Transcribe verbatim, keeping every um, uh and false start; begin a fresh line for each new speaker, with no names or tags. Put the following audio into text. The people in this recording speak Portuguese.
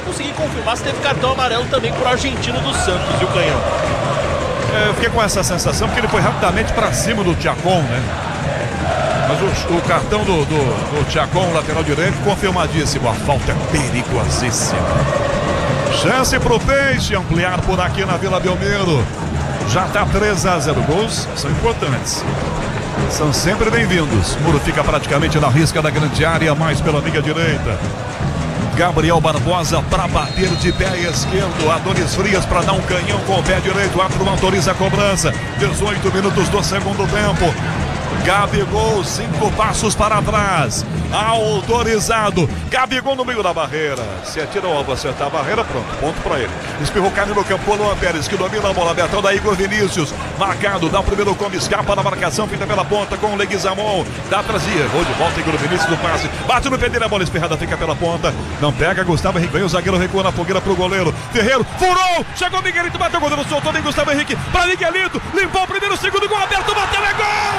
consegui confirmar se teve cartão amarelo também pro argentino do Santos, viu, Canhão?
É, eu fiquei com essa sensação porque ele foi rapidamente para cima do Chacon, né? Mas o, o cartão do, do, do Chacon, lateral direito, confirmadíssimo. A falta é perigosíssima. Chance pro Peixe ampliar por aqui na Vila Belmiro. Já tá três a zero. Gols são importantes. São sempre bem-vindos. Muro fica praticamente na risca da grande área, mais pela linha direita. Gabriel Barbosa para bater de pé esquerdo. Adonis Frias para dar um canhão com o pé direito. O árbitro autoriza a cobrança. dezoito minutos do segundo tempo. Gabigol, cinco passos para trás. Autorizado. Gabigol no meio da barreira. Se atira o alvo, acertar a barreira, pronto. Ponto para ele. Espirrou carne no campo. Luan Pérez que domina a bola. Betão da Igor Vinícius. Marcado. Dá o primeiro come. Escapa na marcação. Feita pela ponta com o Leguizamon. Dá trazia. Gol de volta. Igor Vinícius no passe. Bate no pé dele. A bola espirrada. Fica pela ponta. Não pega. Gustavo Henrique. Vem o zagueiro. Recua na fogueira pro goleiro. Ferreiro. Furou. Chegou o Miguelito. Bateu o goleiro. Soltou. Vem Gustavo Henrique. Para Miguelito. Limpou o primeiro. Segundo. Gol aberto. Bateu. É gol.